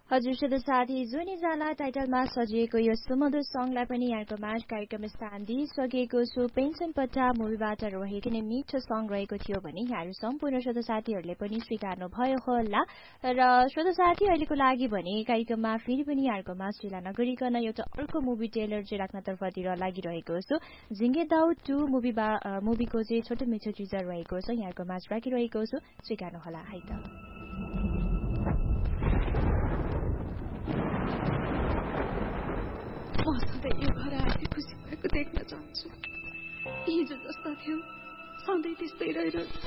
हजुर श्रोता साथी जुनी जाला टाइटलमा सजिएको यो सुमधुर सङ्गलाई पनि यहाँको माझ कार्यक्रम स्थान दिइसकेको छु। पेन्सन पट्टा मुभीबाट रहेको नै मिठो सङ्ग रहेको थियो भने यहाँहरू सम्पूर्ण श्रोता साथीहरूले पनि स्वीकार्नु भयो होला। र श्रोता साथी अहिलेको लागि भने कार्यक्रममा फेरि पनि यहाँहरूको माझ ढिला नगरिकन एउटा अर्को मुभी टेलर चाहिँ राख्नतर्फतिर लागिरहेको छु। झिङ्गे दाउ 2 मुभीको चाहिँ छोटो मिठो टिजर रहेको छ, यहाँहरूको माझ राखिरहेको छु, स्वीकार्नु होला है त। म सधैँ यो घर आएर खुसी भएको देख्न चाहन्छु। हिजो जस्ता थियो सधैँ त्यस्तै रहिरहनु।